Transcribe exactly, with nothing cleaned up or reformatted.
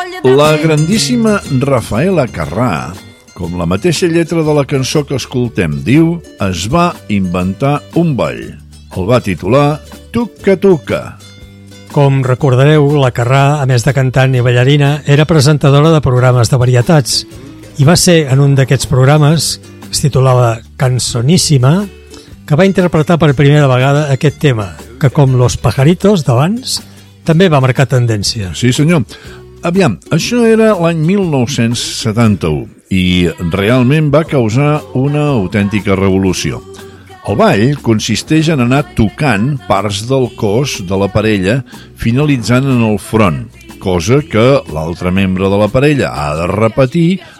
La grandíssima Rafaela Carrà, com la mateixa lletra de la cançó que escoltem diu, es va inventar un ball. El va titular Tuca Tuca. Com recordareu, la Carrà, a més de cantant i ballarina, era presentadora de programes de varietats i va ser en un d'aquests programes, que es titulava Cançoníssima, que va interpretar per primera vegada aquest tema, que com Los Pajaritos d'abans, també va marcar tendència. Sí, senyor. Aviam, això era l'any mil nou-cents setanta-u i realment va causar una autèntica revolució. El ball consisteix en anar tocant parts del cos de la parella finalitzant en el front, cosa que l'altre membre de la parella ha de repetir